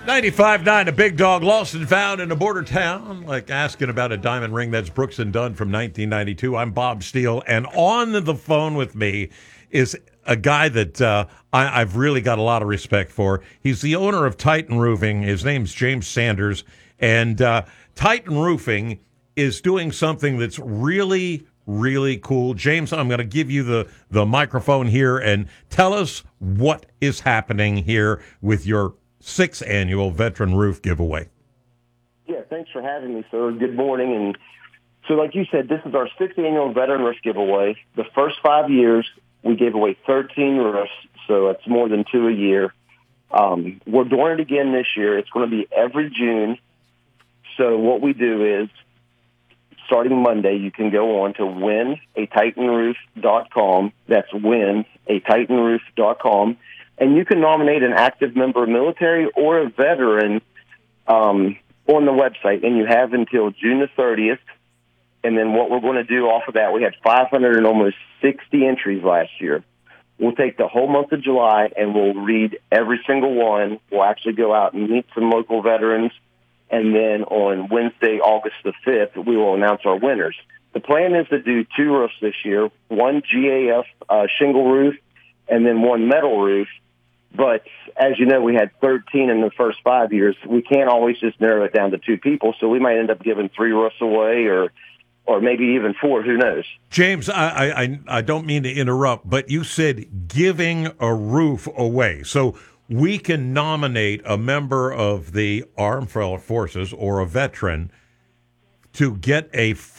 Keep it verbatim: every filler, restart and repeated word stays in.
ninety-five point nine, a big dog lost and found in a border town, like asking about a diamond ring. That's Brooks and Dunn from nineteen ninety-two. I'm Bob Steele, and on the phone with me is a guy that uh, I, I've really got a lot of respect for. He's the owner of Titan Roofing. His name's James Sanders, and uh, Titan Roofing is doing something that's really, really cool. James, I'm going to give you the, the microphone here and tell us what is happening here with your sixth annual Veteran Roof Giveaway. Yeah, thanks for having me, sir. Good morning. And so like you said, this is our sixth annual Veteran Roof Giveaway. The first five years, we gave away thirteen roofs, so that's more than two a year. Um, we're doing it again this year. It's going to be every June. So what we do is, starting Monday, you can go on to win a titan roof dot com. That's win a titan roof dot com. And you can nominate an active member of military or a veteran um, on the website. And you have until June the thirtieth. And then what we're going to do off of that, we had five hundred and almost sixty entries last year. We'll take the whole month of July and we'll read every single one. We'll actually go out and meet some local veterans. And then on Wednesday, August the fifth, we will announce our winners. The plan is to do two roofs this year, one G A F uh, shingle roof and then one metal roof. But as you know, we had thirteen in the first five years. We can't always just narrow it down to two people, so we might end up giving three roofs away or or maybe even four. Who knows? James, I, I, I don't mean to interrupt, but you said giving a roof away. So we can nominate a member of the armed forces or a veteran to get a